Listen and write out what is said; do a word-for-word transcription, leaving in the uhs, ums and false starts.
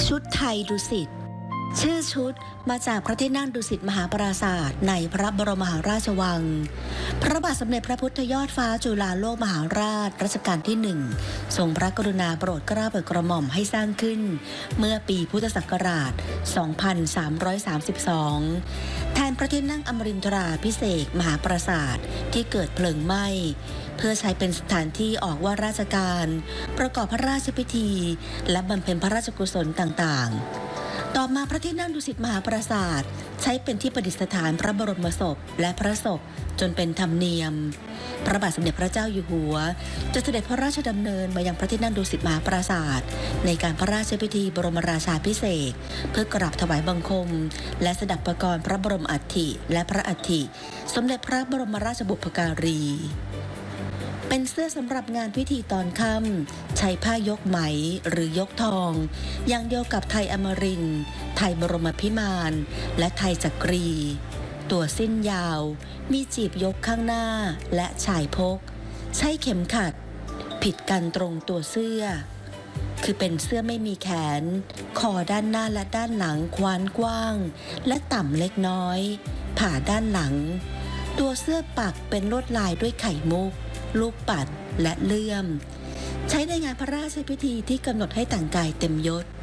ชุดไทยดุสิตชื่อชุดมาจากพระที่นั่งดุสิตมหาปราสาทในพระบรมมหาราชวังพระบาทสมเด็จพระพุทธยอดฟ้าจุฬาโลกมหาราชรัชกาลที่หนึ่งทรงพระกรุณาโปรดเกล้าโปรดกระหม่อมให้สร้างขึ้นเมื่อปีพุทธศักราช สองพันสามร้อยสามสิบสอง แทนพระที่นั่งอมรินทราภิเษกมหาปราสาทที่เกิดเพลิงไหม้เพื่อใช้เป็นสถานที่ออกว่าราชการประกอบพระราชพิธีและบำเพ็ญพระราชกุศลต่างๆต่อมาพระที่นั่งดุสิตมหาปราสาทใช้เป็นที่ประดิษฐานพระบรมศพและพระศพจนเป็นธรรมเนียมพระบาทสมเด็จพระเจ้าอยู่หัวจะเสด็จพระราชดำเนินมายังพระที่นั่งดุสิตมหาปราสาทในการพระราชพิธีบรมราชาภิเษกเพื่อกราบถวายบังคมและสดับประกรณ์พระบรมอัฐิและพระอัฐิสมเด็จพระบรมราชบุพการีเป็นเสื้อสำหรับงานพิธีตอนค่ำใช้ผ้ายกไหมหรือยกทองอย่างเดียวกับไทยอมรินทร์ไทยบรมพิมานและไทยจักรีตัวสิ้นยาวมีจีบยกข้างหน้าและชายพกใช้เข็มขัดผิดกันตรงตัวเสื้อคือเป็นเสื้อไม่มีแขนคอด้านหน้าและด้านหลังคว้านกว้างและต่ำเล็กน้อยผ่าด้านหลังตัวเสื้อปักเป็นลวดลายด้วยไข่มุกลูกปัดและเลื่อมใช้ในงานพระราชพิธีที่กำหนดให้แต่งกายเต็มยศ